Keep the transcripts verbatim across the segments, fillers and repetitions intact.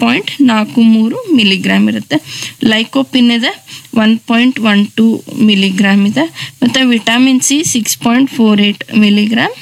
Point ನಾಲ್ಕು ಮೂರು milligram ಇರುತ್ತೆ. ಲೈಕೋಪಿನ್ ಇದೆ one point one two milligram ಇದೆ. ಮತ್ತು vitamin C six point four eight milligram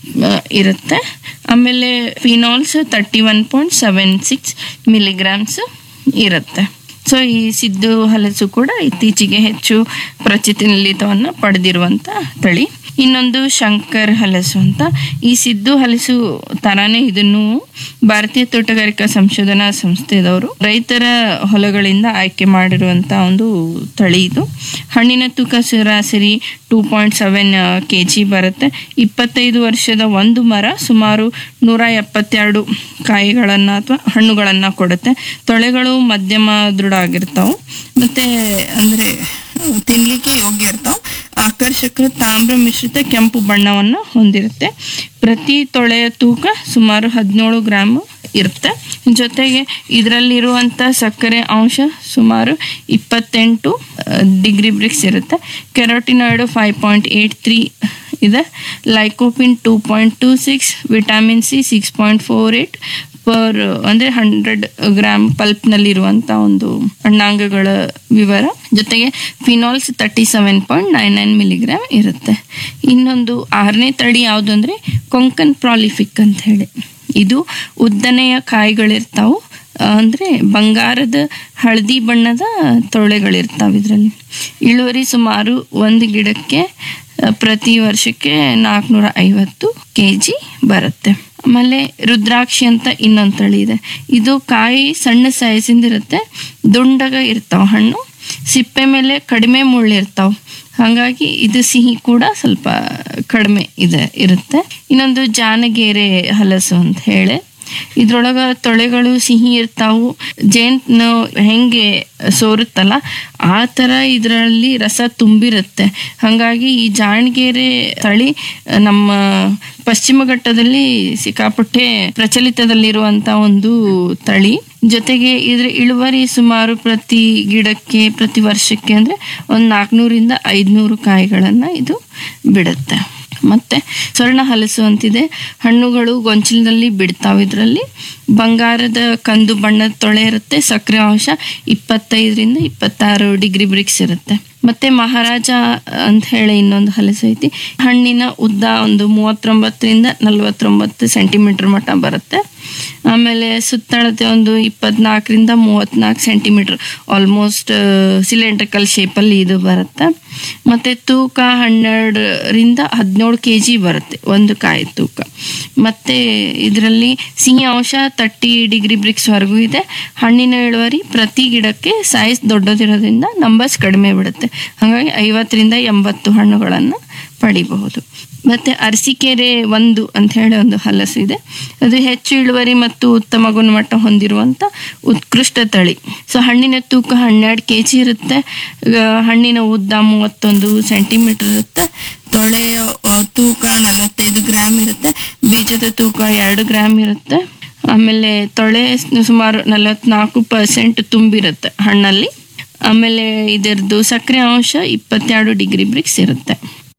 ಇರುತ್ತೆ. ಆಮೇಲೆ phenols thirty one point seven six milligrams ಇರುತ್ತೆ. ಸೊ ಈ ಸಿದ್ದು ಹಲಸು ಕೂಡ ಇತ್ತೀಚೆಗೆ ಹೆಚ್ಚು ಪ್ರಚಲಿತವನ್ನು ಪಡೆದಿರುವಂಥ ತಳಿ. ಇನ್ನೊಂದು ಶಂಕರ್ ಹಲಸು ಅಂತ. ಈ ಸಿದ್ದು ಹಲಸು ತರಾನೇ ಇದನ್ನು ಭಾರತೀಯ ತೋಟಗಾರಿಕಾ ಸಂಶೋಧನಾ ಸಂಸ್ಥೆದವರು ರೈತರ ಹೊಲಗಳಿಂದ ಆಯ್ಕೆ ಮಾಡಿರುವಂಥ ಒಂದು ತಳಿ ಇದು. ಹಣ್ಣಿನ ತೂಕ ಸರಾಸರಿ two point seven K G ಬರುತ್ತೆ. ಇಪ್ಪತ್ತೈದು ವರ್ಷದ ಒಂದು ಮರ ಸುಮಾರು ನೂರ ಎಪ್ಪತ್ತೆರಡು ಕಾಯಿಗಳನ್ನು ಅಥವಾ ಹಣ್ಣುಗಳನ್ನು ಕೊಡುತ್ತೆ. ತೊಳೆಗಳು ಮಧ್ಯಮ ದೃಢ ಆಗಿರ್ತಾವೆ ಮತ್ತು ಅಂದರೆ ತಿನ್ನಲಿಕ್ಕೆ ಯೋಗ್ಯ ಇರ್ತಾವೆ. ಆಕರ್ಷಕ ತಾಮ್ರ ಮಿಶ್ರಿತ ಕೆಂಪು ಬಣ್ಣವನ್ನು ಹೊಂದಿರುತ್ತೆ. ಪ್ರತಿ ತೊಳೆಯ ತೂಕ ಸುಮಾರು ಹದಿನೇಳು ಗ್ರಾಮ್ ಇರುತ್ತೆ. ಜೊತೆಗೆ ಇದರಲ್ಲಿರುವಂಥ ಸಕ್ಕರೆ ಅಂಶ ಸುಮಾರು ಇಪ್ಪತ್ತೆಂಟು ಡಿಗ್ರಿ ಬ್ರಿಕ್ಸ್ ಇರುತ್ತೆ. ಕೆರೋಟಿನಾಯ್ಡು ಫೈವ್ ಪಾಯಿಂಟ್ ಏಯ್ಟ್ ತ್ರೀ ಇದೆ. Lycopene two point two six, vitamin C six point four eight per ಅಂದರೆ ಹಂಡ್ರೆಡ್ ಗ್ರಾಮ್ ಪಲ್ಪ್ನಲ್ಲಿರುವಂಥ ಒಂದು ಅಣ್ಣಾಂಗಗಳ ವಿವರ. ಜೊತೆಗೆ phenols thirty seven point nine nine milligram ಇರುತ್ತೆ. ಇನ್ನೊಂದು ಆರನೇ ತಳಿ ಯಾವುದು ಅಂದರೆ ಕೊಂಕನ್ ಪ್ರಾಲಿಫಿಕ್ ಅಂತ ಹೇಳಿ. ಇದು ಉದ್ದನೆಯ ಕಾಯಿಗಳಿರ್ತಾವೆ, ಅಂದರೆ ಬಂಗಾರದ ಹಳದಿ ಬಣ್ಣದ ತೊಳೆಗಳಿರ್ತಾವೆ. ಇದರಲ್ಲಿ ಇಳುವರಿ ಸುಮಾರು ಒಂದು ಗಿಡಕ್ಕೆ ಪ್ರತಿ ವರ್ಷಕ್ಕೆ ನಾಲ್ಕುನೂರ ಐವತ್ತು ಕೆ ಜಿ ಬರುತ್ತೆ. ಆಮೇಲೆ ರುದ್ರಾಕ್ಷಿ ಅಂತ ಇನ್ನೊಂದು ತಳಿ ಇದೆ. ಇದು ಕಾಯಿ ಸಣ್ಣ ಸೈಜಿಂದಿರುತ್ತೆ, ದುಂಡಗ ಇರ್ತಾವೆ ಹಣ್ಣು, ಸಿಪ್ಪೆ ಮೇಲೆ ಕಡಿಮೆ ಮುಳ್ಳಿರ್ತಾವೆ, ಹಾಗಾಗಿ ಇದು ಸಿಹಿ ಕೂಡ ಸ್ವಲ್ಪ ಕಡಿಮೆ ಇದೆ ಇರುತ್ತೆ. ಇನ್ನೊಂದು ಜಾನಗೇರೆ ಹಲಸು ಅಂತ ಹೇಳಿ. ಇದ್ರೊಳಗೆ ತೊಳೆಗಳು ಸಿಹಿ ಇರ್ತಾವು, ಜೇನು ಹೆಂಗೆ ಸೋರುತ್ತಲ್ಲ ಆ ಥರ ಇದರಲ್ಲಿ ರಸ ತುಂಬಿರುತ್ತೆ. ಹಾಗಾಗಿ ಈ ಜಾಣಗೆರೆ ತಳಿ ನಮ್ಮ ಪಶ್ಚಿಮ ಘಟ್ಟದಲ್ಲಿ ಸಿಕ್ಕಾಪಟ್ಟೆ ಪ್ರಚಲಿತದಲ್ಲಿರುವಂಥ ಒಂದು ತಳಿ. ಜೊತೆಗೆ ಇದ್ರ ಇಳುವರಿ ಸುಮಾರು ಪ್ರತಿ ಗಿಡಕ್ಕೆ ಪ್ರತಿ ವರ್ಷಕ್ಕೆ ಅಂದರೆ ಒಂದು ನಾಲ್ಕುನೂರಿಂದ ಐದುನೂರು ಕಾಯಿಗಳನ್ನು ಇದು ಬಿಡುತ್ತೆ. ಮತ್ತು ಸ್ವರ್ಣ ಹಲಸು ಅಂತಿದೆ. ಹಣ್ಣುಗಳು ಗೊಂಚಲಿನಲ್ಲಿ ಬಿಡ್ತಾವೆ. ಇದರಲ್ಲಿ ಬಂಗಾರದ ಕಂದು ಬಣ್ಣದ ತೊಳೆ ಇರುತ್ತೆ. ಸಕ್ಕರೆ ಅಂಶ ಇಪ್ಪತ್ತೈದರಿಂದ ಇಪ್ಪತ್ತಾರು ಡಿಗ್ರಿ ಬ್ರಿಕ್ಸ್ ಇರುತ್ತೆ. ಮತ್ತು ಮಹಾರಾಜ ಅಂತ ಹೇಳಿ ಇನ್ನೊಂದು ಹಲಸು ಐತಿ. ಹಣ್ಣಿನ ಉದ್ದ ಒಂದು ಮೂವತ್ತೊಂಬತ್ತರಿಂದ ನಲ್ವತ್ತೊಂಬತ್ತು ಸೆಂಟಿಮೀಟರ್ ಮಟ್ಟ ಬರುತ್ತೆ. ಆಮೇಲೆ ಸುತ್ತಳತೆ ಒಂದು ಇಪ್ಪತ್ನಾಲ್ಕರಿಂದ ಮೂವತ್ತ್ನಾಲ್ಕು ಸೆಂಟಿಮೀಟರ್, ಆಲ್ಮೋಸ್ಟ್ ಸಿಲಿಂಡ್ರಿಕಲ್ ಶೇಪಲ್ಲಿ ಇದು ಬರುತ್ತೆ. ಮತ್ತು ತೂಕ ಹನ್ನೆರಡರಿಂದ ಹದಿನೇಳು ಕೆ ಜಿ ಬರುತ್ತೆ ಒಂದು ಕಾಯಿ ತೂಕ. ಮತ್ತು ಇದರಲ್ಲಿ ಸಿಹಿ ಅಂಶ ತರ್ಟಿ ಡಿಗ್ರಿ ಬ್ರಿಕ್ಸ್ವರೆಗೂ ಇದೆ. ಹಣ್ಣಿನ ಇಳುವರಿ ಪ್ರತಿ ಗಿಡಕ್ಕೆ ಸೈಜ್ ದೊಡ್ಡದಿರೋದ್ರಿಂದ ನಂಬರ್ಸ್ ಕಡಿಮೆ ಬಿಡುತ್ತೆ. ಹಾಗಾಗಿ ಐವತ್ತರಿಂದ ಎಂಬತ್ತು ಹಣ್ಣುಗಳನ್ನು ಪಡಿಬಹುದು. ಮತ್ತು ಅರಸೀಕೆರೆ ಒಂದು ಅಂತ ಹೇಳಿ ಒಂದು ಹಲಸು ಇದೆ. ಅದು ಹೆಚ್ಚು ಇಳುವರಿ ಮತ್ತು ಉತ್ತಮ ಗುಣಮಟ್ಟ ಹೊಂದಿರುವಂಥ ಉತ್ಕೃಷ್ಟ ತಳಿ. ಸೊ ಹಣ್ಣಿನ ತೂಕ ಹನ್ನೆರಡು ಕೆ ಜಿ ಇರುತ್ತೆ. ಹಣ್ಣಿನ ಉದ್ದ ಮೂವತ್ತೊಂದು ಸೆಂಟಿಮೀಟರ್ ಇರುತ್ತೆ. ತೊಳೆಯ ತೂಕ ನಲವತ್ತೈದು ಗ್ರಾಮ್ ಇರುತ್ತೆ. ಬೀಜದ ತೂಕ ಎರಡು ಗ್ರಾಮ್ ಇರುತ್ತೆ. ಆಮೇಲೆ ತೊಳೆ ಸುಮಾರು ನಲವತ್ನಾಲ್ಕು ಪರ್ಸೆಂಟ್ ತುಂಬಿರುತ್ತೆ ಹಣ್ಣಲ್ಲಿ. ಆಮೇಲೆ ಇದರದ್ದು ಸಕ್ಕರೆ ಅಂಶ ಇಪ್ಪತ್ತೆರಡು ಡಿಗ್ರಿ ಬ್ರಿಕ್ಸ್ ಇರುತ್ತೆ.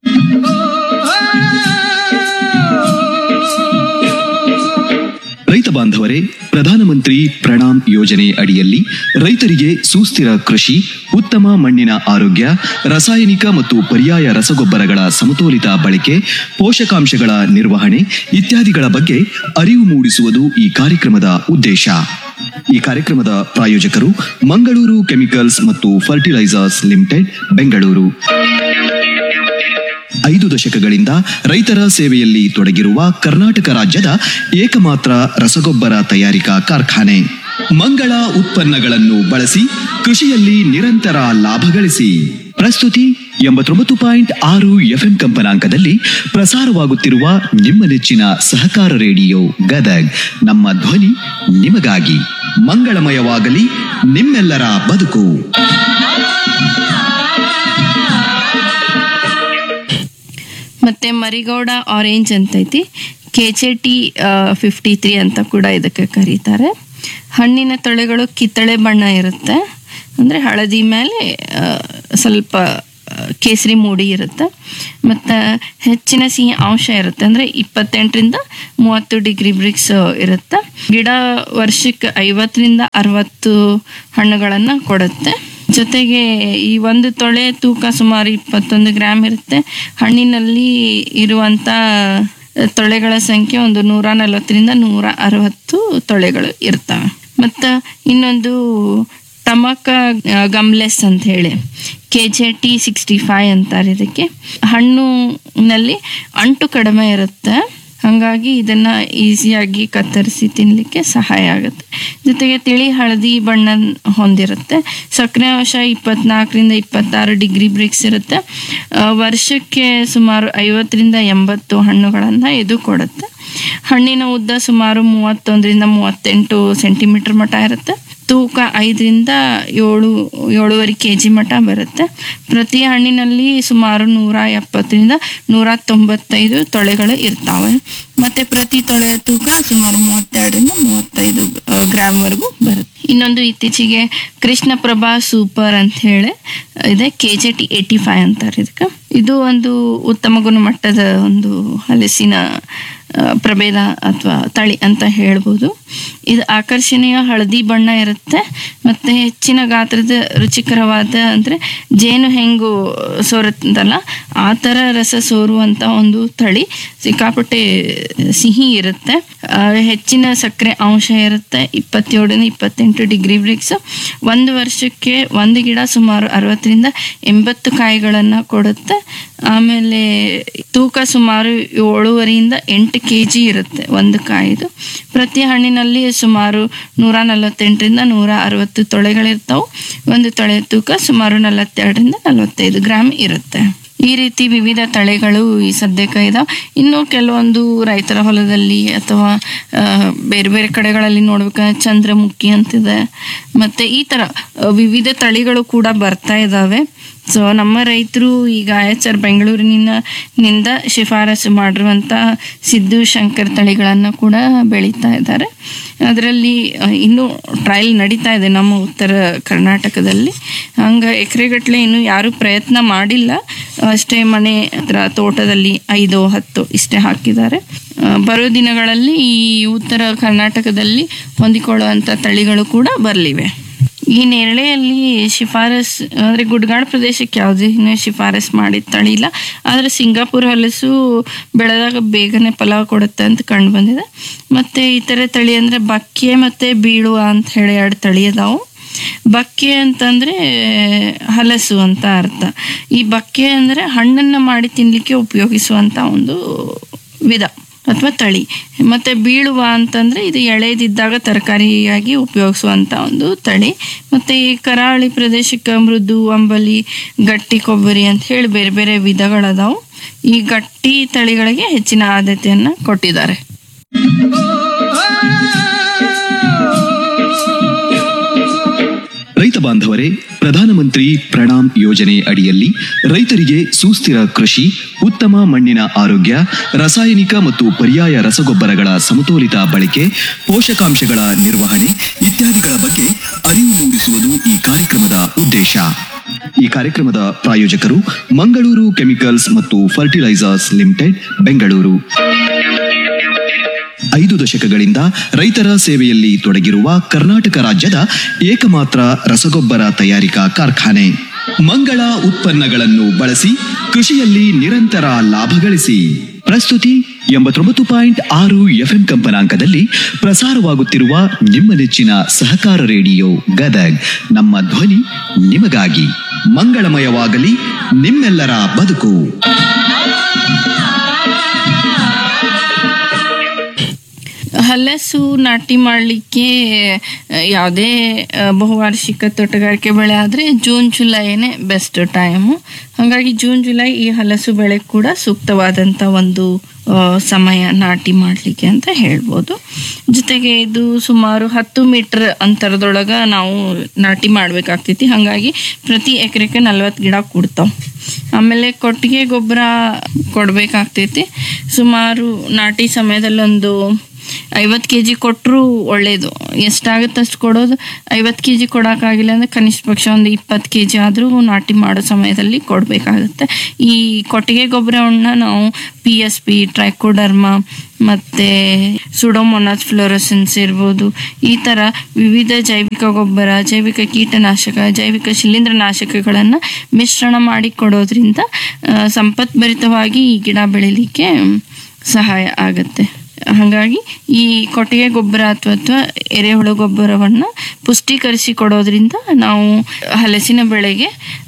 ರೈತ ಬಾಂಧವರೇ, ಪ್ರಧಾನಮಂತ್ರಿ ಪ್ರಣಾಮ್ ಯೋಜನೆ ಅಡಿಯಲ್ಲಿ ರೈತರಿಗೆ ಸುಸ್ಥಿರ ಕೃಷಿ, ಉತ್ತಮ ಮಣ್ಣಿನ ಆರೋಗ್ಯ, ರಾಸಾಯನಿಕ ಮತ್ತು ಪರ್ಯಾಯ ರಸಗೊಬ್ಬರಗಳ ಸಮತೋಲಿತ ಬಳಕೆ, ಪೋಷಕಾಂಶಗಳ ನಿರ್ವಹಣೆ ಇತ್ಯಾದಿಗಳ ಬಗ್ಗೆ ಅರಿವು ಮೂಡಿಸುವುದು ಈ ಕಾರ್ಯಕ್ರಮದ ಉದ್ದೇಶ. ಈ ಕಾರ್ಯಕ್ರಮದ ಪ್ರಾಯೋಜಕರು ಮಂಗಳೂರು ಕೆಮಿಕಲ್ಸ್ ಮತ್ತು ಫರ್ಟಿಲೈಸರ್ಸ್ ಲಿಮಿಟೆಡ್, ಬೆಂಗಳೂರು. ಐದು ದಶಕಗಳಿಂದ ರೈತರ ಸೇವೆಯಲ್ಲಿ ತೊಡಗಿರುವ ಕರ್ನಾಟಕ ರಾಜ್ಯದ ಏಕಮಾತ್ರ ರಸಗೊಬ್ಬರ ತಯಾರಿಕಾ ಕಾರ್ಖಾನೆ. ಮಂಗಳ ಉತ್ಪನ್ನಗಳನ್ನು ಬಳಸಿ ಕೃಷಿಯಲ್ಲಿ ನಿರಂತರ ಲಾಭ ಗಳಿಸಿ. ಪ್ರಸ್ತುತಿ ಎಂಬತ್ತೊಂಬತ್ತು ಪಾಯಿಂಟ್ ಆರು ಎಫ್ಎಂ ಕಂಪನಾಂಕದಲ್ಲಿ ಪ್ರಸಾರವಾಗುತ್ತಿರುವ ನಿಮ್ಮ ನೆಚ್ಚಿನ ಸಹಕಾರ ರೇಡಿಯೋ ಗದಗ್. ನಮ್ಮ ಧ್ವನಿ ನಿಮಗಾಗಿ. ಮಂಗಳಮಯವಾಗಲಿ ನಿಮ್ಮೆಲ್ಲರ ಬದುಕು. ಮತ್ತು ಮರಿಗೌಡ ಆರೆಂಜ್ ಅಂತೈತಿ. K J T fifty three ಅಂತ ಕೂಡ ಇದಕ್ಕೆ ಕರೀತಾರೆ. ಹಣ್ಣಿನ ತೊಳೆಗಳು ಕಿತ್ತಳೆ ಬಣ್ಣ ಇರುತ್ತೆ, ಅಂದರೆ ಹಳದಿ ಮೇಲೆ ಸ್ವಲ್ಪ ಕೇಸರಿ ಮೂಡಿ ಇರುತ್ತೆ. ಮತ್ತು ಹೆಚ್ಚಿನ ಸಿಹಿ ಅಂಶ ಇರುತ್ತೆ, ಅಂದರೆ ಇಪ್ಪತ್ತೆಂಟರಿಂದ ಮೂವತ್ತು ಡಿಗ್ರಿ ಬ್ರಿಕ್ಸ್ ಇರುತ್ತೆ. ಗಿಡ ವರ್ಷಕ್ಕೆ ಐವತ್ತರಿಂದ ಅರವತ್ತು ಹಣ್ಣುಗಳನ್ನು ಕೊಡುತ್ತೆ. ಜೊತೆಗೆ ಈ ಒಂದು ತೊಳೆ ತೂಕ ಸುಮಾರು ಇಪ್ಪತ್ತೊಂದು ಗ್ರಾಮ್ ಇರುತ್ತೆ. ಹಣ್ಣಿನಲ್ಲಿ ಇರುವಂಥ ತೊಳೆಗಳ ಸಂಖ್ಯೆ ಒಂದು ನೂರ ನಲವತ್ತರಿಂದ ನೂರ ಅರವತ್ತು ತೊಳೆಗಳು ಇರ್ತವೆ. ಮತ್ತು ಇನ್ನೊಂದು ಟಮಕ ಗಮ್ಲೆಸ್ ಅಂತ ಹೇಳಿ K J T sixty five ಅಂತಾರೆ ಇದಕ್ಕೆ. ಹಣ್ಣುನಲ್ಲಿ ಅಂಟು ಕಡಿಮೆ ಇರುತ್ತೆ, ಹಾಗಾಗಿ ಇದನ್ನು ಈಸಿಯಾಗಿ ಕತ್ತರಿಸಿ ತಿನ್ನಲಿಕ್ಕೆ ಸಹಾಯ ಆಗುತ್ತೆ. ಜೊತೆಗೆ ತಿಳಿ ಹಳದಿ ಬಣ್ಣ ಹೊಂದಿರುತ್ತೆ. ಸಕ್ಕರೆ ಅಂಶ ಇಪ್ಪತ್ನಾಲ್ಕರಿಂದ ಇಪ್ಪತ್ತಾರು ಡಿಗ್ರಿ ಬ್ರಿಕ್ಸ್ ಇರುತ್ತೆ. ವರ್ಷಕ್ಕೆ ಸುಮಾರು ಐವತ್ತರಿಂದ ಎಂಬತ್ತು ಹಣ್ಣುಗಳನ್ನು ಇದು ಕೊಡುತ್ತೆ. ಹಣ್ಣಿನ ಉದ್ದ ಸುಮಾರು ಮೂವತ್ತೊಂದರಿಂದ ಮೂವತ್ತೆಂಟು ಸೆಂಟಿಮೀಟರ್ ಮಟ್ಟ ಇರುತ್ತೆ. ತೂಕ ಐದರಿಂದ ಏಳು ಏಳುವರೆ ಕೆ ಜಿ ಮಟ್ಟ ಬರುತ್ತೆ. ಪ್ರತಿ ಹಣ್ಣಿನಲ್ಲಿ ಸುಮಾರು ನೂರ ಎಪ್ಪತ್ತರಿಂದ ನೂರ ತೊಂಬತ್ತೈದು ತೊಳೆಗಳು ಇರ್ತಾವೆ. ಮತ್ತು ಪ್ರತಿ ತೊಳೆಯ ತೂಕ ಸುಮಾರು ಮೂವತ್ತೆರಡರಿಂದ ಮೂವತ್ತೈದು ಗ್ರಾಮ್ವರೆಗೂ ಬರುತ್ತೆ. ಇನ್ನೊಂದು ಇತ್ತೀಚೆಗೆ ಕೃಷ್ಣ ಪ್ರಭಾ ಸೂಪರ್ ಅಂತ ಹೇಳಿ ಇದೆ, K J T eighty five ಅಂತಾರೆ ಇದಕ್ಕೆ. ಇದು ಒಂದು ಉತ್ತಮ ಗುಣಮಟ್ಟದ ಒಂದು ಹಲಸಿನ ಪ್ರಭೇದ ಅಥವಾ ತಳಿ ಅಂತ ಹೇಳ್ಬೋದು. ಇದು ಆಕರ್ಷಣೀಯ ಹಳದಿ ಬಣ್ಣ ಇರುತ್ತೆ ಮತ್ತು ಹೆಚ್ಚಿನ ಗಾತ್ರದ ರುಚಿಕರವಾದ, ಅಂದರೆ ಜೇನು ಹೆಂಗು ಸೋರುತ್ತಲ್ಲ ಆ ಥರ ರಸ ಸೋರುವಂಥ ಒಂದು ತಳಿ. ಸಿಕ್ಕಾಪಟ್ಟೆ ಸಿಹಿ ಇರುತ್ತೆ, ಹೆಚ್ಚಿನ ಸಕ್ಕರೆ ಅಂಶ ಇರುತ್ತೆ. ಇಪ್ಪತ್ತೇಳರಿಂದ ಇಪ್ಪತ್ತೆಂಟು ಡಿಗ್ರಿ ಬ್ರಿಕ್ಸ್. ಒಂದು ವರ್ಷಕ್ಕೆ ಒಂದು ಗಿಡ ಸುಮಾರು ಅರವತ್ತರಿಂದ ಎಂಬತ್ತು ಕಾಯಿಗಳನ್ನು ಕೊಡುತ್ತೆ. ಆಮೇಲೆ ತೂಕ ಸುಮಾರು ಏಳುವರೆಯಿಂದ ಎಂಟು ಕೆ ಜಿ ಇರುತ್ತೆ ಒಂದು ಕಾಯಿದು. ಪ್ರತಿ ಹಣ್ಣಿನಲ್ಲಿ ಸುಮಾರು ನೂರ ನಲವತ್ತೆಂಟರಿಂದ ನೂರ ಅರವತ್ತು ತೊಳೆಗಳಿರ್ತಾವೆ. ಒಂದು ತೊಳೆ ತೂಕ ಸುಮಾರು ನಲವತ್ತೆರಡರಿಂದ ನಲವತ್ತೈದು ಗ್ರಾಮ್ ಇರುತ್ತೆ. ಈ ರೀತಿ ವಿವಿಧ ತಳಿಗಳು ಈ ಸದ್ಯಕ್ಕೆ ಇದಾವೆ. ಇನ್ನು ಕೆಲವೊಂದು ರೈತರ ಹೊಲದಲ್ಲಿ ಅಥವಾ ಬೇರೆ ಬೇರೆ ಕಡೆಗಳಲ್ಲಿ ನೋಡ್ಬೇಕಂದ್ರೆ ಚಂದ್ರಮುಖಿ ಅಂತಿದೆ. ಮತ್ತು ಈ ಥರ ವಿವಿಧ ತಳಿಗಳು ಕೂಡ ಬರ್ತಾ ಇದ್ದಾವೆ. ಸೊ ನಮ್ಮ ರೈತರು ಈಗ ಎಚ್ ಆರ್ ಬೆಂಗಳೂರಿನಿಂದ ನಿಂದ ಶಿಫಾರಸು ಮಾಡಿರುವಂಥ ಸಿದ್ದು ಶಂಕರ್ ತಳಿಗಳನ್ನು ಕೂಡ ಬೆಳೀತಾ ಇದ್ದಾರೆ. ಅದರಲ್ಲಿ ಇನ್ನೂ ಟ್ರಯಲ್ ನಡೀತಾ ಇದೆ ನಮ್ಮ ಉತ್ತರ ಕರ್ನಾಟಕದಲ್ಲಿ. ಹಂಗೆ ಎಕರೆಗಟ್ಟಲೆ ಇನ್ನೂ ಯಾರೂ ಪ್ರಯತ್ನ ಮಾಡಿಲ್ಲ, ಅಷ್ಟೇ ಮನೆ ಹತ್ರ ತೋಟದಲ್ಲಿ ಐದು ಹತ್ತು ಇಷ್ಟೇ ಹಾಕಿದ್ದಾರೆ. ಬರೋ ದಿನಗಳಲ್ಲಿ ಈ ಉತ್ತರ ಕರ್ನಾಟಕದಲ್ಲಿ ಹೊಂದಿಕೊಳ್ಳುವಂಥ ತಳಿಗಳು ಕೂಡ ಬರಲಿವೆ. ಈ ನೇರಳೆಯಲ್ಲಿ ಶಿಫಾರಸ್ ಅಂದರೆ ಗುಡ್ಗಾಡು ಪ್ರದೇಶಕ್ಕೆ ಯಾವುದೇ ಶಿಫಾರಸ್ ಮಾಡಿದ ತಳಿ ಇಲ್ಲ, ಆದರೆ ಸಿಂಗಾಪುರ್ ಹಲಸು ಬೆಳೆದಾಗ ಬೇಗನೆ ಫಲ ಕೊಡುತ್ತೆ ಅಂತ ಕಂಡು ಬಂದಿದೆ. ಮತ್ತು ಇತರೆ ತಳಿ ಅಂದರೆ ಬಕ್ಕೆ ಮತ್ತು ಬೀಳುವ ಅಂತ ಹೇಳಿ ಎರಡು ತಳಿ ಅದಾವು. ಬಕ್ಕೆ ಅಂತಂದರೆ ಹಲಸು ಅಂತ ಅರ್ಥ. ಈ ಬಕ್ಕೆ ಅಂದರೆ ಹಣ್ಣನ್ನು ಮಾಡಿ ತಿನ್ನಲಿಕ್ಕೆ ಉಪಯೋಗಿಸುವಂಥ ಒಂದು ವಿಧ ಅಥವಾ ತಳಿ. ಮತ್ತು ಬೀಳುವ ಅಂತಂದರೆ ಇದು ಎಳೆದಿದ್ದಾಗ ತರಕಾರಿಯಾಗಿ ಉಪಯೋಗಿಸುವಂಥ ಒಂದು ತಳಿ. ಮತ್ತು ಈ ಕರಾವಳಿ ಪ್ರದೇಶಕ್ಕೆ ಮೃದು, ಅಂಬಲಿ, ಗಟ್ಟಿ ಕೊಬ್ಬರಿ ಅಂತ ಹೇಳಿ ಬೇರೆ ಬೇರೆ ವಿಧಗಳದಾವು. ಈ ಗಟ್ಟಿ ತಳಿಗಳಿಗೆ ಹೆಚ್ಚಿನ ಆದ್ಯತೆಯನ್ನು ಕೊಟ್ಟಿದ್ದಾರೆ. ರೈತ ಬಾಂಧವರೇ, ಪ್ರಧಾನಮಂತ್ರಿ ಪ್ರಣಾಮ್ ಯೋಜನೆ ಅಡಿಯಲ್ಲಿ ರೈತರಿಗೆ ಸುಸ್ಥಿರ ಕೃಷಿ, ಉತ್ತಮ ಮಣ್ಣಿನ ಆರೋಗ್ಯ, ರಾಸಾಯನಿಕ ಮತ್ತು ಪರ್ಯಾಯ ರಸಗೊಬ್ಬರಗಳ ಸಮತೋಲಿತ ಬಳಕೆ, ಪೋಷಕಾಂಶಗಳ ನಿರ್ವಹಣೆ ಇತ್ಯಾದಿಗಳ ಬಗ್ಗೆ ಅರಿವು ಮೂಡಿಸುವುದು ಈ ಕಾರ್ಯಕ್ರಮದ ಉದ್ದೇಶ. ಈ ಕಾರ್ಯಕ್ರಮದ ಪ್ರಾಯೋಜಕರು ಮಂಗಳೂರು ಕೆಮಿಕಲ್ಸ್ ಮತ್ತು ಫರ್ಟಿಲೈಸರ್ಸ್ ಲಿಮಿಟೆಡ್, ಬೆಂಗಳೂರು. ಐದು ದಶಕಗಳಿಂದ ರೈತರ ಸೇವೆಯಲ್ಲಿ ತೊಡಗಿರುವ ಕರ್ನಾಟಕ ರಾಜ್ಯದ ಏಕಮಾತ್ರ ರಸಗೊಬ್ಬರ ತಯಾರಿಕಾ ಕಾರ್ಖಾನೆ. ಮಂಗಳ ಉತ್ಪನ್ನಗಳನ್ನು ಬಳಸಿ ಕೃಷಿಯಲ್ಲಿ ನಿರಂತರ ಲಾಭ ಗಳಿಸಿ. ಪ್ರಸ್ತುತಿ ಎಂಬತ್ತೊಂಬತ್ತು ಪಾಯಿಂಟ್ ಆರು ಎಫ್ಎಂ ಕಂಪನಾಂಕದಲ್ಲಿ ಪ್ರಸಾರವಾಗುತ್ತಿರುವ ನಿಮ್ಮ ನೆಚ್ಚಿನ ಸಹಕಾರ ರೇಡಿಯೋ ಗದಗ್. ನಮ್ಮ ಧ್ವನಿ ನಿಮಗಾಗಿ. ಮಂಗಳಮಯವಾಗಲಿ ನಿಮ್ಮೆಲ್ಲರ ಬದುಕು. ಹಲಸು ನಾಟಿ ಮಾಡಲಿಕ್ಕೆ ಯಾವುದೇ ಬಹುವಾರ್ಷಿಕ ತೋಟಗಾರಿಕೆ ಬೆಳೆ ಆದರೆ ಜೂನ್ ಜುಲೈನೇ ಬೆಸ್ಟ್ ಟೈಮು. ಹಾಗಾಗಿ ಜೂನ್ ಜುಲೈ ಈ ಹಲಸು ಬೆಳೆ ಕೂಡ ಸೂಕ್ತವಾದಂಥ ಒಂದು ಸಮಯ ನಾಟಿ ಮಾಡಲಿಕ್ಕೆ ಅಂತ ಹೇಳ್ಬೋದು. ಜೊತೆಗೆ ಇದು ಸುಮಾರು ಹತ್ತು ಮೀಟ್ರ್ ಅಂತರದೊಳಗೆ ನಾವು ನಾಟಿ ಮಾಡಬೇಕಾಗ್ತೈತಿ. ಹಾಗಾಗಿ ಪ್ರತಿ ಎಕರೆಗೆ ನಲ್ವತ್ತು ಗಿಡ ಕೊಡ್ತಾವೆ. ಆಮೇಲೆ ಕೊಟ್ಟಿಗೆ ಗೊಬ್ಬರ ಕೊಡಬೇಕಾಗ್ತೈತಿ. ಸುಮಾರು ನಾಟಿ ಸಮಯದಲ್ಲೊಂದು ಐವತ್ತು ಕೆ ಜಿ ಕೊಟ್ಟರು ಒಳ್ಳೆಯದು, ಎಷ್ಟಾಗುತ್ತೆ ಅಷ್ಟು ಕೊಡೋದು. ಐವತ್ತು ಕೆ ಜಿ ಕೊಡೋಕ್ಕಾಗಿಲ್ಲ ಅಂದರೆ ಕನಿಷ್ಠ ಪಕ್ಷ ಒಂದು ಇಪ್ಪತ್ತು ಕೆ ಜಿ ಆದರೂ ನಾಟಿ ಮಾಡೋ ಸಮಯದಲ್ಲಿ ಕೊಡಬೇಕಾಗುತ್ತೆ. ಈ ಕೊಟ್ಟಿಗೆ ಗೊಬ್ಬರವನ್ನು ನಾವು ಪಿ ಎಸ್ ಪಿ, ಟ್ರೈಕೋಡರ್ಮಾ ಮತ್ತು ಸುಡೋಮೊನಾಸ್ ಫ್ಲೋರೋಸೆನ್ಸ್ ಇರ್ಬೋದು, ಈ ಥರ ವಿವಿಧ ಜೈವಿಕ ಗೊಬ್ಬರ, ಜೈವಿಕ ಕೀಟನಾಶಕ, ಜೈವಿಕ ಶಿಲೀಂಧ್ರನಾಶಕಗಳನ್ನು ಮಿಶ್ರಣ ಮಾಡಿ ಕೊಡೋದ್ರಿಂದ ಸಂಪತ್ಭರಿತವಾಗಿ ಈ ಗಿಡ ಬೆಳಿಲಿಕ್ಕೆ ಸಹಾಯ ಆಗುತ್ತೆ. ಹಾಗಾಗಿ ಈ ಕೊಟ್ಟಿಗೆ ಗೊಬ್ಬರ ಅಥವಾ ಅಥವಾ ಎರೆಹುಳು ಗೊಬ್ಬರವನ್ನು ಪುಷ್ಟೀಕರಿಸಿ ಕೊಡೋದ್ರಿಂದ ನಾವು ಹಲಸಿನ ಬೆಳೆಗೆ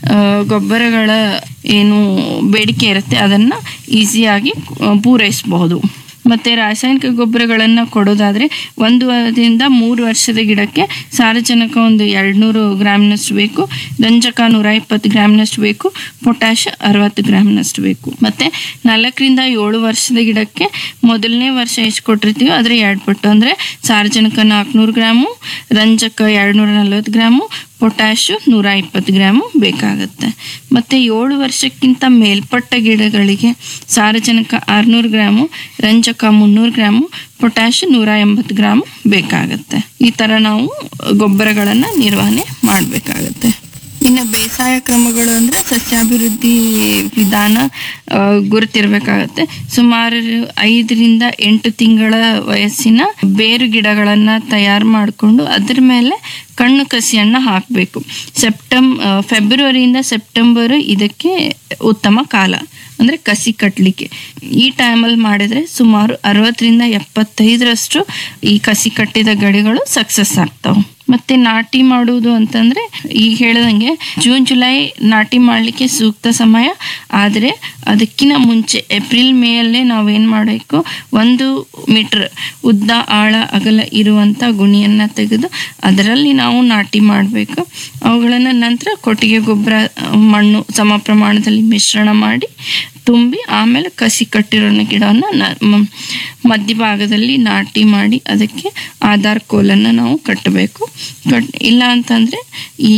ಗೊಬ್ಬರಗಳ ಏನು ಬೇಡಿಕೆ ಇರುತ್ತೆ ಅದನ್ನು ಈಸಿಯಾಗಿ ಪೂರೈಸಬಹುದು. ಮತ್ತು ರಾಸಾಯನಿಕ ಗೊಬ್ಬರಗಳನ್ನು ಕೊಡೋದಾದರೆ ಒಂದರಿಂದ ಮೂರು ವರ್ಷದ ಗಿಡಕ್ಕೆ ಸಾರಜನಕ ಒಂದು ಎರಡುನೂರು ಗ್ರಾಮ್ನಷ್ಟು ಬೇಕು, ರಂಜಕ ನೂರ ಇಪ್ಪತ್ತು ಗ್ರಾಮ್ನಷ್ಟು ಬೇಕು, ಪೊಟ್ಯಾಷ್ ಅರವತ್ತು ಗ್ರಾಮ್ನಷ್ಟು ಬೇಕು. ಮತ್ತು ನಾಲ್ಕರಿಂದ ಏಳು ವರ್ಷದ ಗಿಡಕ್ಕೆ ಮೊದಲನೇ ವರ್ಷ ಎಷ್ಟು ಕೊಟ್ಟಿರ್ತೀವೋ ಅದರ ಎರಡು ಪಟ್ಟು, ಅಂದರೆ ಸಾರಜನಕ ನಾಲ್ಕುನೂರು ಗ್ರಾಮು, ರಂಜಕ ಎರಡುನೂರ ನಲ್ವತ್ತು ಗ್ರಾಮು, ಪೊಟ್ಯಾಶು ನೂರ ಇಪ್ಪತ್ತು ಗ್ರಾಮು ಬೇಕಾಗುತ್ತೆ. ಮತ್ತು ಏಳು ವರ್ಷಕ್ಕಿಂತ ಮೇಲ್ಪಟ್ಟ ಗಿಡಗಳಿಗೆ ಸಾರಜನಕ ಆರುನೂರು ಗ್ರಾಮು, ರಂಜಕ ಮುನ್ನೂರು ಗ್ರಾಮು, ಪೊಟ್ಯಾಶ್ ನೂರ ಎಂಬತ್ತು ಗ್ರಾಮು ಬೇಕಾಗುತ್ತೆ. ಈ ಥರ ನಾವು ಗೊಬ್ಬರಗಳನ್ನು ನಿರ್ವಹಣೆ ಮಾಡಬೇಕಾಗತ್ತೆ. ಇನ್ನು ಬೇಸಾಯ ಕ್ರಮಗಳು ಅಂದರೆ ಸಸ್ಯಾಭಿವೃದ್ಧಿ ವಿಧಾನ ಗುರುತಿರಬೇಕಾಗತ್ತೆ. ಸುಮಾರು ಐದರಿಂದ ಎಂಟು ತಿಂಗಳ ವಯಸ್ಸಿನ ಬೇರು ಗಿಡಗಳನ್ನು ತಯಾರು ಮಾಡಿಕೊಂಡು ಅದರ ಮೇಲೆ ಕಣ್ಣು ಕಸಿಯನ್ನು ಹಾಕಬೇಕು. ಸೆಪ್ಟೆಂಬ್ ಫೆಬ್ರವರಿಯಿಂದ ಸೆಪ್ಟೆಂಬರು ಇದಕ್ಕೆ ಉತ್ತಮ ಕಾಲ, ಅಂದರೆ ಕಸಿ ಕಟ್ಟಲಿಕ್ಕೆ. ಈ ಟೈಮಲ್ಲಿ ಮಾಡಿದರೆ ಸುಮಾರು ಅರವತ್ತರಿಂದ ಎಪ್ಪತ್ತೈದರಷ್ಟು ಈ ಕಸಿ ಕಟ್ಟಿದ ಗಡಿಗಳು ಸಕ್ಸಸ್ ಆಗ್ತಾವೆ. ಮತ್ತು ನಾಟಿ ಮಾಡುವುದು ಅಂತಂದರೆ ಈಗ ಹೇಳ್ದಂಗೆ ಜೂನ್ ಜುಲೈ ನಾಟಿ ಮಾಡಲಿಕ್ಕೆ ಸೂಕ್ತ ಸಮಯ. ಆದರೆ ಅದಕ್ಕಿಂತ ಮುಂಚೆ ಏಪ್ರಿಲ್ ಮೇಯಲ್ಲೇ ನಾವೇನು ಮಾಡಬೇಕು, ಒಂದು ಮೀಟ್ರ್ ಉದ್ದ ಆಳ ಅಗಲ ಇರುವಂಥ ಗುಣಿಯನ್ನು ತೆಗೆದು ಅದರಲ್ಲಿ ನಾವು ನಾಟಿ ಮಾಡಬೇಕು. ಅವುಗಳನ್ನು ನಂತರ ಕೊಟ್ಟಿಗೆ ಗೊಬ್ಬರ, ಮಣ್ಣು ಸಮ ಪ್ರಮಾಣದಲ್ಲಿ ಮಿಶ್ರಣ ಮಾಡಿ ತುಂಬಿ ಆಮೇಲೆ ಕಸಿ ಕಟ್ಟಿರೋ ಗಿಡವನ್ನು ಮಧ್ಯಭಾಗದಲ್ಲಿ ನಾಟಿ ಮಾಡಿ ಅದಕ್ಕೆ ಆಧಾರ್ ಕೋಲನ್ನು ನಾವು ಕಟ್ಟಬೇಕು. ಕಟ್ ಇಲ್ಲ ಅಂತಂದರೆ ಈ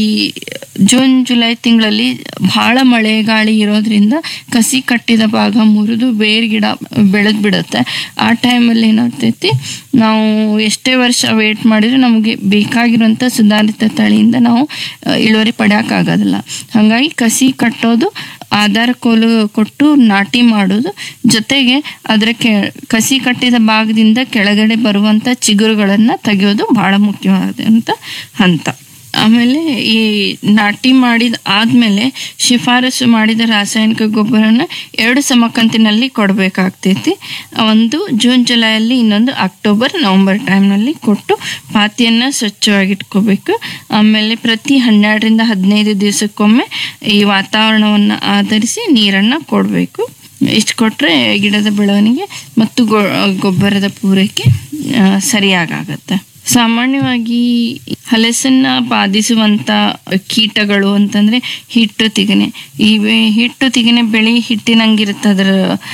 ಜೂನ್ ಜುಲೈ ತಿಂಗಳಲ್ಲಿ ಭಾಳ ಮಳೆ ಗಾಳಿ ಇರೋದ್ರಿಂದ ಕಸಿ ಕಟ್ಟಿದ ಭಾಗ ಮುರಿದು ಬೇರೆ ಗಿಡ ಬೆಳೆದು ಬಿಡುತ್ತೆ. ಆ ಟೈಮಲ್ಲಿ ಏನಾಗ್ತೈತಿ, ನಾವು ಎಷ್ಟೇ ವರ್ಷ ವೇಟ್ ಮಾಡಿದರೂ ನಮಗೆ ಬೇಕಾಗಿರುವಂಥ ಸುಧಾರಿತ ತಳಿಯಿಂದ ನಾವು ಇಳುವರಿ ಪಡೆಯೋಕ್ಕಾಗೋದಿಲ್ಲ. ಹಾಗಾಗಿ ಕಸಿ ಕಟ್ಟೋದು, ಆಧಾರ ಕೋಲು ಕೊಟ್ಟು ನಾಟಿ ಮಾಡೋದು, ಜೊತೆಗೆ ಅದರ ಕೆ ಕಸಿ ಕಟ್ಟಿದ ಭಾಗದಿಂದ ಕೆಳಗಡೆ ಬರುವಂಥ ಚಿಗುರುಗಳನ್ನು ತೆಗೆಯೋದು ಭಾಳ ಮುಖ್ಯವಾದಂಥ ಹಂತ. ಆಮೇಲೆ ಈ ನಾಟಿ ಮಾಡಿದ ಆದಮೇಲೆ ಶಿಫಾರಸು ಮಾಡಿದ ರಾಸಾಯನಿಕ ಗೊಬ್ಬರನ ಎರಡು ಸಮಕಂತಿನಲ್ಲಿ ಕೊಡಬೇಕಾಗ್ತೈತಿ. ಒಂದು ಜೂನ್ ಜುಲೈಯಲ್ಲಿ, ಇನ್ನೊಂದು ಅಕ್ಟೋಬರ್ ನವಂಬರ್ ಟೈಮ್ನಲ್ಲಿ ಕೊಟ್ಟು ಪಾತಿಯನ್ನು ಸ್ವಚ್ಛವಾಗಿಟ್ಕೋಬೇಕು. ಆಮೇಲೆ ಪ್ರತಿ ಹನ್ನೆರಡರಿಂದ ಹದಿನೈದು ದಿವಸಕ್ಕೊಮ್ಮೆ ಈ ವಾತಾವರಣವನ್ನು ಆಧರಿಸಿ ನೀರನ್ನು ಕೊಡಬೇಕು. ಇಷ್ಟು ಕೊಟ್ಟರೆ ಗಿಡದ ಬೆಳವಣಿಗೆ ಮತ್ತು ಗೊಬ್ಬರದ ಪೂರೈಕೆ ಸರಿಯಾಗತ್ತೆ. ಸಾಮಾನ್ಯವಾಗಿ ಹಲಸನ್ನ ಬಾಧಿಸುವಂಥ ಕೀಟಗಳು ಅಂತಂದರೆ ಹಿಟ್ಟು ತಿಗಣೆ. ಈ ಹಿಟ್ಟು ತಿಗಣೆ ಬೆಳೆ ಹಿಟ್ಟಿನಂಗಿರುತ್ತೆ ಅದರ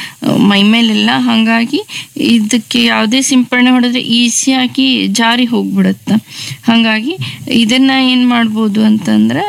ಮೈಮೇಲೆಲ್ಲ. ಹಾಗಾಗಿ ಇದಕ್ಕೆ ಯಾವುದೇ ಸಿಂಪಡಣೆ ಹೊಡೆದ್ರೆ ಈಸಿಯಾಗಿ ಜಾರಿ ಹೋಗ್ಬಿಡುತ್ತೆ. ಹಾಗಾಗಿ ಇದನ್ನು ಏನು ಮಾಡ್ಬೋದು ಅಂತಂದ್ರೆ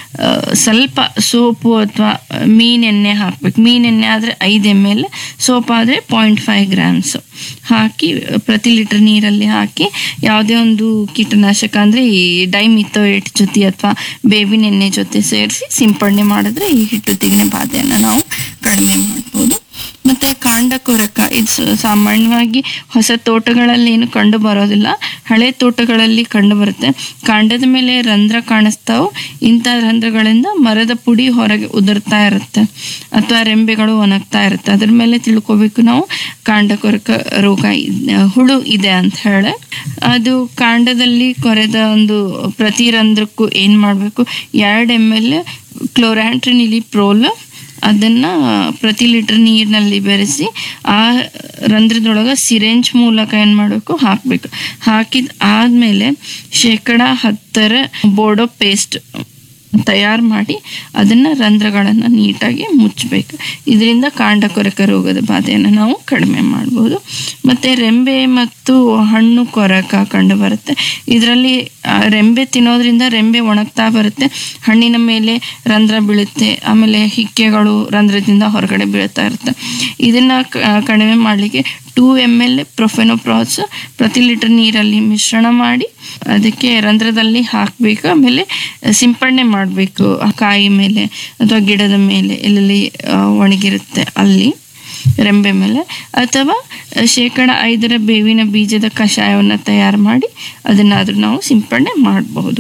ಸ್ವಲ್ಪ ಸೋಪು ಅಥವಾ ಮೀನೆಣ್ಣೆ ಹಾಕಬೇಕು. ಮೀನೆಣ್ಣೆ ಆದರೆ ಐದು ಎಮ್ ಎಲ್, ಸೋಪ್ ಆದರೆ ಪಾಯಿಂಟ್ ಫೈವ್ ಗ್ರಾಮ್ಸು ಹಾಕಿ ಪ್ರತಿ ಲೀಟರ್ ನೀರಲ್ಲಿ ಹಾಕಿ ಯಾವುದೇ ಒಂದು ಕೀಟನಾಶಕ ಅಂದರೆ ಈ ಡೈಮಿಥೋಯೇಟ್ ಜೊತೆ ಅಥವಾ ಬೇವಿನ ಎಣ್ಣೆ ಜೊತೆ ಸೇರಿಸಿ ಸಿಂಪಡಣೆ ಮಾಡಿದ್ರೆ ಈ ಹಿಟ್ಟು ತಿಗಣೆ ಬಾಧೆಯನ್ನು ನಾವು ಕಡಿಮೆ ಮಾಡ್ಬೋದು. ಮತ್ತು ಕಾಂಡ ಕೊರಕ, ಇದು ಸಾಮಾನ್ಯವಾಗಿ ಹೊಸ ತೋಟಗಳಲ್ಲಿ ಏನು ಕಂಡು ಬರೋದಿಲ್ಲ, ಹಳೆ ತೋಟಗಳಲ್ಲಿ ಕಂಡು ಬರುತ್ತೆ. ಕಾಂಡದ ಮೇಲೆ ರಂಧ್ರ ಕಾಣಿಸ್ತಾವೆ. ಇಂಥ ರಂಧ್ರಗಳಿಂದ ಮರದ ಪುಡಿ ಹೊರಗೆ ಉದುರ್ತಾ ಇರುತ್ತೆ ಅಥವಾ ರೆಂಬೆಗಳು ಒಣಗ್ತಾ ಇರುತ್ತೆ. ಅದ್ರ ಮೇಲೆ ತಿಳ್ಕೊಬೇಕು ನಾವು ಕಾಂಡ ಕೊರಕ ರೋಗ ಹುಳು ಇದೆ ಅಂತ ಹೇಳಿ. ಅದು ಕಾಂಡದಲ್ಲಿ ಕೊರೆದ ಒಂದು ಪ್ರತಿ ರಂಧ್ರಕ್ಕೂ ಏನು ಮಾಡಬೇಕು, ಎರಡು ಎಮ್ ಎಲ್ ಕ್ಲೋರಾಂಟ್ರಿನಿಲಿಪ್ರೋಲ್ ಅದನ್ನು ಪ್ರತಿ ಲೀಟರ್ ನೀರಿನಲ್ಲಿ ಬೆರೆಸಿ ಆ ರಂಧ್ರದೊಳಗೆ ಸಿರೆಂಜ್ ಮೂಲಕ ಏನು ಮಾಡಬೇಕು, ಹಾಕಬೇಕು. ಹಾಕಿದ ಆದಮೇಲೆ ಶೇಕಡ ಹತ್ತರ ಬೋರ್ಡೋ ಪೇಸ್ಟ್ ತಯಾರು ಮಾಡಿ ಅದನ್ನು ರಂಧ್ರಗಳನ್ನು ನೀಟಾಗಿ ಮುಚ್ಚಬೇಕು. ಇದರಿಂದ ಕಾಂಡ ಕೊರಕ ರೋಗದ ಬಾಧೆಯನ್ನು ನಾವು ಕಡಿಮೆ ಮಾಡ್ಬೋದು. ಮತ್ತು ರೆಂಬೆ ಮತ್ತು ಹಣ್ಣು ಕೊರಕ ಕಂಡು ಬರುತ್ತೆ. ಇದರಲ್ಲಿ ರೆಂಬೆ ತಿನ್ನೋದ್ರಿಂದ ರೆಂಬೆ ಒಣಗ್ತಾ ಬರುತ್ತೆ, ಹಣ್ಣಿನ ಮೇಲೆ ರಂಧ್ರ ಬೀಳುತ್ತೆ, ಆಮೇಲೆ ಹಿಕ್ಕೆಗಳು ರಂಧ್ರದಿಂದ ಹೊರಗಡೆ ಬೀಳ್ತಾ ಇರುತ್ತೆ. ಇದನ್ನು ಕಡಿಮೆ ಮಾಡಲಿಕ್ಕೆ ಟೂ ಎಮ್ ಎಲ್ ಪ್ರೊಫೆನೋಪ್ರಾಸ್ ಪ್ರತಿ ಲೀಟರ್ ನೀರಲ್ಲಿ ಮಿಶ್ರಣ ಮಾಡಿ ಅದಕ್ಕೆ ರಂಧ್ರದಲ್ಲಿ ಹಾಕಬೇಕು. ಆಮೇಲೆ ಸಿಂಪಡಣೆ ಮಾಡಬೇಕು ಕಾಯಿ ಮೇಲೆ ಅಥವಾ ಗಿಡದ ಮೇಲೆ ಎಲ್ಲೆಲ್ಲಿ ಒಣಗಿರುತ್ತೆ ಅಲ್ಲಿ ರೆಂಬೆ ಮೇಲೆ, ಅಥವಾ ಶೇಕಡ ಐದರ ಬೇವಿನ ಬೀಜದ ಕಷಾಯವನ್ನು ತಯಾರು ಮಾಡಿ ಅದನ್ನಾದ್ರೂ ನಾವು ಸಿಂಪಡಣೆ ಮಾಡಬಹುದು.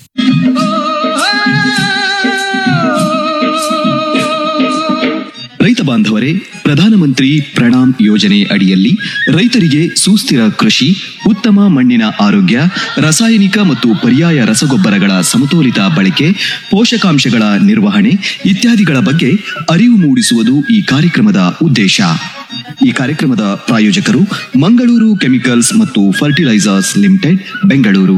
ರೈತ ಬಾಂಧವರೇ, ಪ್ರಧಾನಮಂತ್ರಿ ಪ್ರಣಾಮ್ ಯೋಜನೆ ಅಡಿಯಲ್ಲಿ ರೈತರಿಗೆ ಸುಸ್ಥಿರ ಕೃಷಿ, ಉತ್ತಮ ಮಣ್ಣಿನ ಆರೋಗ್ಯ, ರಾಸಾಯನಿಕ ಮತ್ತು ಪರ್ಯಾಯ ರಸಗೊಬ್ಬರಗಳ ಸಮತೋಲಿತ ಬಳಕೆ, ಪೋಷಕಾಂಶಗಳ ನಿರ್ವಹಣೆ ಇತ್ಯಾದಿಗಳ ಬಗ್ಗೆ ಅರಿವು ಮೂಡಿಸುವುದು ಈ ಕಾರ್ಯಕ್ರಮದ ಉದ್ದೇಶ. ಈ ಕಾರ್ಯಕ್ರಮದ ಪ್ರಾಯೋಜಕರು ಮಂಗಳೂರು ಕೆಮಿಕಲ್ಸ್ ಮತ್ತು ಫರ್ಟಿಲೈಸರ್ಸ್ ಲಿಮಿಟೆಡ್, ಬೆಂಗಳೂರು.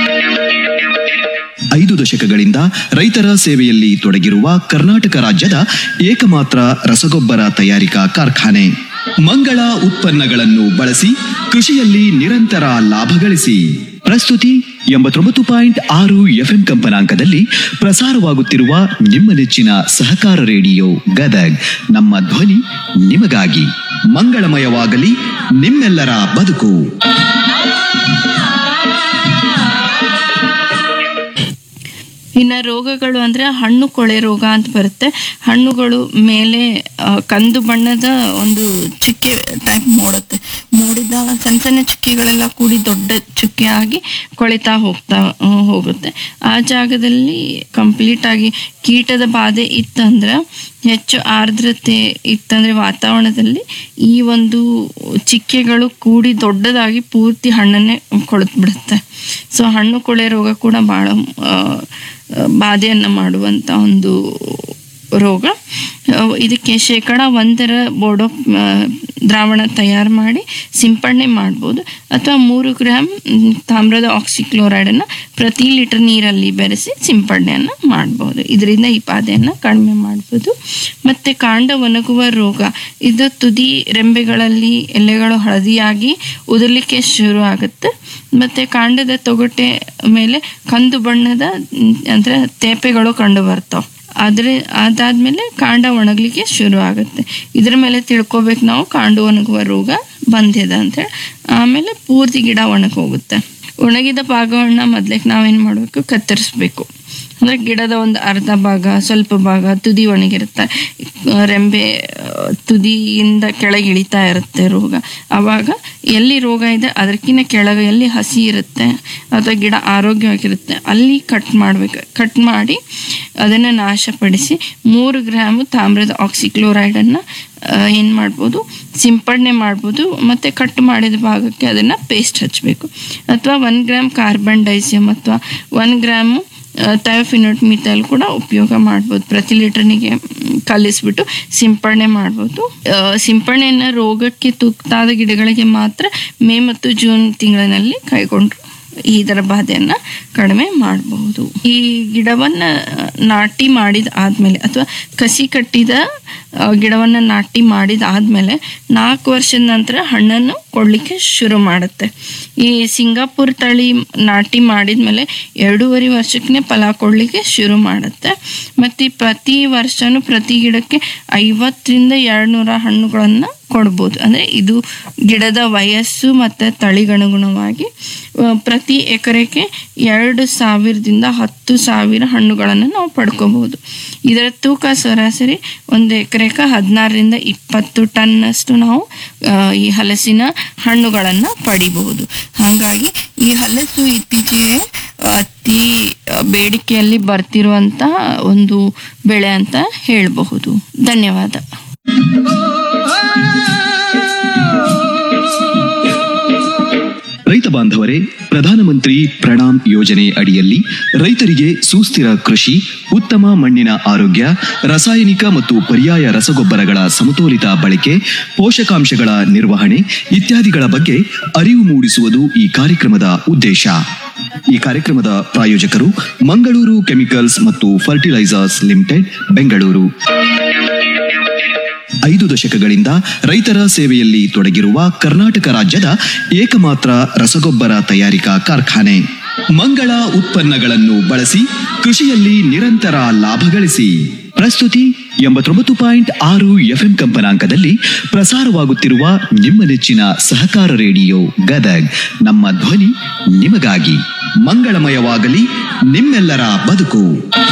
ಐದು ದಶಕಗಳಿಂದ ರೈತರ ಸೇವೆಯಲ್ಲಿ ತೊಡಗಿರುವ ಕರ್ನಾಟಕ ರಾಜ್ಯದ ಏಕಮಾತ್ರ ರಸಗೊಬ್ಬರ ತಯಾರಿಕಾ ಕಾರ್ಖಾನೆ. ಮಂಗಳ ಉತ್ಪನ್ನಗಳನ್ನು ಬಳಸಿ ಕೃಷಿಯಲ್ಲಿ ನಿರಂತರ ಲಾಭ ಗಳಿಸಿ. ಪ್ರಸ್ತುತಿ ಎಂಬತ್ತೊಂಬತ್ತು ಪಾಯಿಂಟ್ ಆರು ಎಫ್ಎಂ ಕಂಪನಾಂಕದಲ್ಲಿ ಪ್ರಸಾರವಾಗುತ್ತಿರುವ ನಿಮ್ಮ ನೆಚ್ಚಿನ ಸಹಕಾರ ರೇಡಿಯೋ ಗದಗ್. ನಮ್ಮ ಧ್ವನಿ ನಿಮಗಾಗಿ. ಮಂಗಳಮಯವಾಗಲಿ ನಿಮ್ಮೆಲ್ಲರ ಬದುಕು. ಇನ್ನು ರೋಗಗಳು ಅಂದರೆ ಹಣ್ಣು ಕೊಳೆ ರೋಗ ಅಂತ ಬರುತ್ತೆ. ಹಣ್ಣುಗಳು ಮೇಲೆ ಕಂದು ಬಣ್ಣದ ಒಂದು ಚುಕ್ಕೆ ಟೈಪ್ ಮೂಡುತ್ತೆ. ಮೂಡಿದ ಸಣ್ಣ ಸಣ್ಣ ಚುಕ್ಕಿಗಳೆಲ್ಲ ಕೂಡಿ ದೊಡ್ಡ ಚುಕ್ಕೆ ಆಗಿ ಕೊಳಿತಾ ಹೋಗ್ತಾ ಹೋಗುತ್ತೆ. ಆ ಜಾಗದಲ್ಲಿ ಕಂಪ್ಲೀಟ್ ಆಗಿ ಕೀಟದ ಬಾಧೆ ಇತ್ತಂದ್ರೆ, ಹೆಚ್ಚು ಆರ್ದ್ರತೆ ಇತ್ತಂದ್ರೆ ವಾತಾವರಣದಲ್ಲಿ ಈ ಒಂದು ಚಿಕ್ಕೆಗಳು ಕೂಡಿ ದೊಡ್ಡದಾಗಿ ಪೂರ್ತಿ ಹಣ್ಣನ್ನೇ ಕೊಳೆತು ಬಿಡುತ್ತೆ. ಸೊ ಹಣ್ಣು ಕೊಳೆ ರೋಗ ಕೂಡ ಭಾಳ ಬಾಧೆಯನ್ನು ಮಾಡುವಂಥ ಒಂದು ರೋಗ. ಇದಕ್ಕೆ ಶೇಕಡ ಒಂದರ ಬೋರ್ಡೋ ದ್ರಾವಣ ತಯಾರು ಮಾಡಿ ಸಿಂಪಡಣೆ ಮಾಡ್ಬೋದು, ಅಥವಾ ಮೂರು ಗ್ರಾಮ್ ತಾಮ್ರದ ಆಕ್ಸಿಕ್ಲೋರೈಡನ್ನು ಪ್ರತಿ ಲೀಟರ್ ನೀರಲ್ಲಿ ಬೆರೆಸಿ ಸಿಂಪಡಣೆಯನ್ನು ಮಾಡ್ಬೋದು. ಇದರಿಂದ ಈ ಬಾಧೆಯನ್ನು ಕಡಿಮೆ ಮಾಡ್ಬೋದು. ಮತ್ತು ಕಾಂಡ ಒಣಗುವ ರೋಗ, ಇದು ತುದಿ ರೆಂಬೆಗಳಲ್ಲಿ ಎಲೆಗಳು ಹಳದಿಯಾಗಿ ಉದುರ್ಲಿಕ್ಕೆ ಶುರು ಆಗುತ್ತೆ. ಮತ್ತು ಕಾಂಡದ ತೊಗಟೆ ಮೇಲೆ ಕಂದು ಬಣ್ಣದ ಅಂದರೆ ತೇಪೆಗಳು ಕಂಡು ಬರ್ತಾವೆ. ಆದರೆ ಅದಾದ್ಮೇಲೆ ಕಾಂಡ ಒಣಗಲಿಕ್ಕೆ ಶುರು ಆಗುತ್ತೆ. ಇದ್ರ ಮೇಲೆ ತಿಳ್ಕೊಬೇಕು ನಾವು ಕಾಂಡ ಒಣಗುವ ರೋಗ ಬಂದಿದೆ ಅಂತೇಳಿ. ಆಮೇಲೆ ಪೂರ್ತಿ ಗಿಡ ಒಣಗೋಗುತ್ತೆ. ಒಣಗಿದ ಭಾಗವನ್ನು ಮೊದ್ಲಿಗೆ ನಾವೇನು ಮಾಡಬೇಕು, ಕತ್ತರಿಸ್ಬೇಕು. ಅಂದರೆ ಗಿಡದ ಒಂದು ಅರ್ಧ ಭಾಗ, ಸ್ವಲ್ಪ ಭಾಗ ತುದಿ ಒಣಗಿರುತ್ತೆ, ರೆಂಬೆ ತುದಿಯಿಂದ ಕೆಳಗೆ ಇಳಿತಾ ಇರುತ್ತೆ ರೋಗ. ಆವಾಗ ಎಲ್ಲಿ ರೋಗ ಇದೆ ಅದಕ್ಕಿಂತ ಕೆಳಗೆ ಎಲ್ಲಿ ಹಸಿ ಇರುತ್ತೆ ಅಥವಾ ಗಿಡ ಆರೋಗ್ಯವಾಗಿರುತ್ತೆ ಅಲ್ಲಿ ಕಟ್ ಮಾಡಬೇಕು. ಕಟ್ ಮಾಡಿ ಅದನ್ನು ನಾಶಪಡಿಸಿ ಮೂರು ಗ್ರಾಮ್ ತಾಮ್ರದ ಆಕ್ಸಿಕ್ಲೋರೈಡನ್ನು ಏನು ಮಾಡ್ಬೋದು, ಸಿಂಪಡಣೆ ಮಾಡ್ಬೋದು. ಮತ್ತು ಕಟ್ ಮಾಡಿದ ಭಾಗಕ್ಕೆ ಅದನ್ನು ಪೇಸ್ಟ್ ಹಚ್ಚಬೇಕು. ಅಥವಾ ಒನ್ ಗ್ರಾಮ್ ಕಾರ್ಬನ್ ಡೈಸಿಯಮ್ ಅಥವಾ ಒನ್ ಗ್ರಾಮು ಥಯೋಫಿನೋಟ್ ಮಿಥೈಲ್ ಕೂಡ ಉಪಯೋಗ ಮಾಡ್ಬೋದು. ಪ್ರತಿ ಲೀಟರ್ನಿಗೆ ಕಲಿಸ್ಬಿಟ್ಟು ಸಿಂಪಡಣೆ ಮಾಡ್ಬೋದು. ಸಿಂಪಡಣೆಯನ್ನು ರೋಗಕ್ಕೆ ತುತ್ತಾದ ಗಿಡಗಳಿಗೆ ಮಾತ್ರ ಮೇ ಮತ್ತು ಜೂನ್ ತಿಂಗಳಿನಲ್ಲಿ ಕೈಗೊಂಡ್ರು ಇದರ ಬಾಧೆಯನ್ನು ಕಡಿಮೆ ಮಾಡಬಹುದು. ಈ ಗಿಡವನ್ನು ನಾಟಿ ಮಾಡಿದ ಆದಮೇಲೆ ಅಥವಾ ಕಸಿ ಕಟ್ಟಿದ ಗಿಡವನ್ನು ನಾಟಿ ಮಾಡಿದ ಆದಮೇಲೆ ನಾಲ್ಕು ವರ್ಷದ ನಂತರ ಹಣ್ಣನ್ನು ಕೊಡಲಿಕ್ಕೆ ಶುರು ಮಾಡುತ್ತೆ. ಈ ಸಿಂಗಾಪುರ್ ತಳಿ ನಾಟಿ ಮಾಡಿದ ಮೇಲೆ ಎರಡೂವರೆ ವರ್ಷಕ್ಕೆ ಫಲ ಕೊಡಲಿಕ್ಕೆ ಶುರು ಮಾಡುತ್ತೆ. ಮತ್ತು ಪ್ರತಿ ವರ್ಷವೂ ಪ್ರತಿ ಗಿಡಕ್ಕೆ ಐವತ್ತರಿಂದ ಎರಡು ನೂರ ಹಣ್ಣುಗಳನ್ನು ಕೊಡ್ಬೋದು. ಅಂದರೆ ಇದು ಗಿಡದ ವಯಸ್ಸು ಮತ್ತು ತಳಿಗನುಗುಣವಾಗಿ ಪ್ರತಿ ಎಕರೆಗೆ ಎರಡು ಸಾವಿರದಿಂದ ಹತ್ತು ಸಾವಿರ ಹಣ್ಣುಗಳನ್ನು ನಾವು ಪಡ್ಕೋಬಹುದು. ಇದರ ತೂಕ ಸರಾಸರಿ ಒಂದು ಎಕರೆಗೆ ಹದಿನಾರರಿಂದ ಇಪ್ಪತ್ತು ಟನ್ನಷ್ಟು ನಾವು ಈ ಹಲಸಿನ ಹಣ್ಣುಗಳನ್ನು ಪಡಿಬಹುದು. ಹಾಗಾಗಿ ಈ ಹಲಸು ಇತ್ತೀಚೆಗೆ ಅತಿ ಬೇಡಿಕೆಯಲ್ಲಿ ಬರ್ತಿರುವಂತಹ ಒಂದು ಬೆಳೆ ಅಂತ ಹೇಳಬಹುದು. ಧನ್ಯವಾದ. ರೈತ ಬಾಂಧವರೇ, ಪ್ರಧಾನಮಂತ್ರಿ ಪ್ರಣಾಮ್ ಯೋಜನೆ ಅಡಿಯಲ್ಲಿ ರೈತರಿಗೆ ಸುಸ್ಥಿರ ಕೃಷಿ, ಉತ್ತಮ ಮಣ್ಣಿನ ಆರೋಗ್ಯ, ರಾಸಾಯನಿಕ ಮತ್ತು ಪರ್ಯಾಯ ರಸಗೊಬ್ಬರಗಳ ಸಮತೋಲಿತ ಬಳಕೆ, ಪೋಷಕಾಂಶಗಳ ನಿರ್ವಹಣೆ ಇತ್ಯಾದಿಗಳ ಬಗ್ಗೆ ಅರಿವು ಮೂಡಿಸುವುದು ಈ ಕಾರ್ಯಕ್ರಮದ ಉದ್ದೇಶ. ಈ ಕಾರ್ಯಕ್ರಮದ ಪ್ರಾಯೋಜಕರು ಮಂಗಳೂರು ಕೆಮಿಕಲ್ಸ್ ಮತ್ತು ಫರ್ಟಿಲೈಸರ್ಸ್ ಲಿಮಿಟೆಡ್, ಬೆಂಗಳೂರು. ಐದು ದಶಕಗಳಿಂದ ರೈತರ ಸೇವೆಯಲ್ಲಿ ತೊಡಗಿರುವ ಕರ್ನಾಟಕ ರಾಜ್ಯದ ಏಕಮಾತ್ರ ರಸಗೊಬ್ಬರ ತಯಾರಿಕಾ ಕಾರ್ಖಾನೆ. ಮಂಗಳ ಉತ್ಪನ್ನಗಳನ್ನು ಬಳಸಿ ಕೃಷಿಯಲ್ಲಿ ನಿರಂತರ ಲಾಭ ಗಳಿಸಿ. ಪ್ರಸ್ತುತಿ ಎಂಬತ್ತೊಂಬತ್ತು ಪಾಯಿಂಟ್ ಆರು ಎಫ್ಎಂ ಕಂಪನಾಂಕದಲ್ಲಿ ಪ್ರಸಾರವಾಗುತ್ತಿರುವ ನಿಮ್ಮ ನೆಚ್ಚಿನ ಸಹಕಾರ ರೇಡಿಯೋ ಗದಗ್ ನಮ್ಮ ಧ್ವನಿ ನಿಮಗಾಗಿ. ಮಂಗಳಮಯವಾಗಲಿ ನಿಮ್ಮೆಲ್ಲರ ಬದುಕು.